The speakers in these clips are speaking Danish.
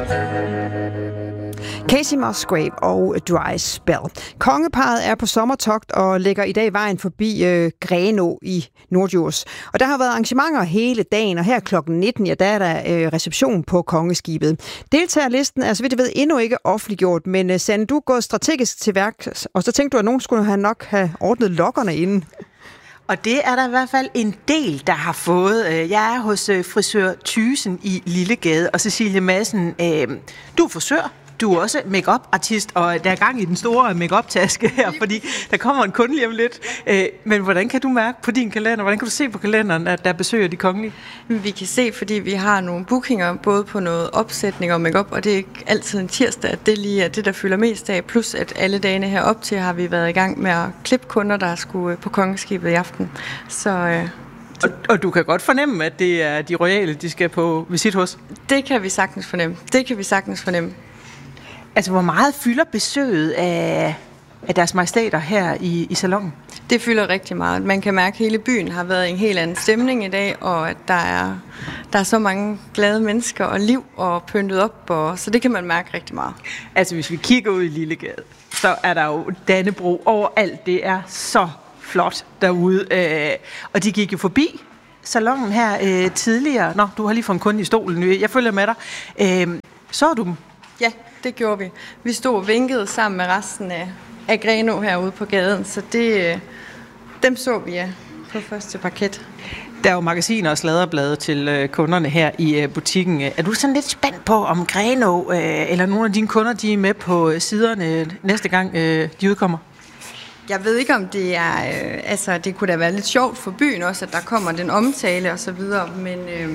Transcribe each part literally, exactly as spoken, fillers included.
Kacey Musgrave og Dry Spell. Kongeparret er på sommertogt og lægger i dag vejen forbi øh, Grenaa i Norddjurs. Og der har været arrangementer hele dagen, og her klokken nitten, ja, der er der øh, reception på kongeskibet. Deltagerlisten er, så vidt jeg ved, endnu ikke offentliggjort, men øh, Sanne, du er gået strategisk til værk, og så tænkte du, at nogen skulle have nok have ordnet lokkerne inden. Og det er der i hvert fald en del, der har fået. Jeg er hos frisør Thysen i Lillegade, og Cecilie Madsen, øh, du er frisør. Du er også make-up-artist, og der er gang i den store make-up-taske her, fordi der kommer en kunde lige om lidt. Men hvordan kan du mærke på din kalender, hvordan kan du se på kalenderen, at der besøger de kongelige? Vi kan se, fordi vi har nogle bookinger, både på noget opsætning og make-up, og det er ikke altid en tirsdag, at det lige er det, der fylder mest af. Plus at alle dagene herop til har vi været i gang med at klippe kunder, der skulle på kongeskibet i aften. Så... Øh Og, og du kan godt fornemme, at det er de royale, de skal på visit hos? Det kan vi sagtens fornemme. Det kan vi sagtens fornemme. Altså, hvor meget fylder besøget af, af deres majestæter her i, i salonen? Det fylder rigtig meget. Man kan mærke, at hele byen har været i en helt anden stemning i dag, og at der er, der er så mange glade mennesker og liv og pyntet op, og, så det kan man mærke rigtig meget. Altså, hvis vi kigger ud i Lillegade, så er der jo Dannebrog overalt. Det er så flot derude. Øh, og de gik jo forbi salonen her øh, tidligere. Nå, du har lige fået en kunde i stolen. Jeg følger med dig. Øh, så du dem? Ja, det gjorde vi. Vi stod og vinkede sammen med resten af, af Grenaa herude på gaden, så det, øh, dem så vi, ja, på første parket. Der er jo magasiner og sladderblade til øh, kunderne her i øh, butikken. Er du sådan lidt spændt på, om Grenaa øh, eller nogle af dine kunder, de er med på siderne næste gang, øh, de udkommer? Jeg ved ikke, om det er... Øh, altså, det kunne da være lidt sjovt for byen også, at der kommer den omtale og så videre, men... Øh,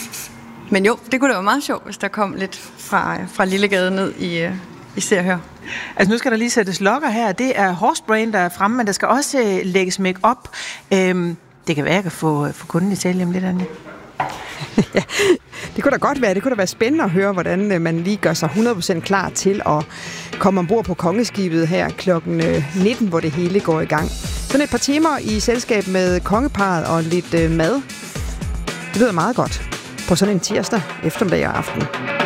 men jo, det kunne da være meget sjovt, hvis der kom lidt fra, fra Lillegade ned i, øh, i Se og Hør. Altså, nu skal der lige sættes lokker her. Det er Horsebrain, der er fremme, men der skal også øh, lægges make-up. Øhm, det kan være, jeg kan få, få kunden i tale om lidt andet. Ja, det kunne da godt være. Det kunne da være spændende at høre, hvordan man lige gør sig hundrede procent klar til at komme ombord på kongeskibet her klokken nitten, hvor det hele går i gang. Sådan et par timer i selskab med kongeparret og lidt mad. Det lyder meget godt på sådan en tirsdag eftermiddag og aften.